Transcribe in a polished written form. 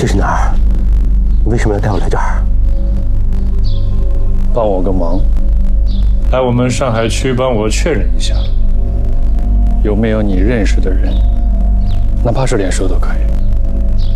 这是哪儿？你为什么要带我来这儿？ 帮我个忙，来我们上海区帮我确认一下，有没有你认识的人，哪怕是脸熟都可以。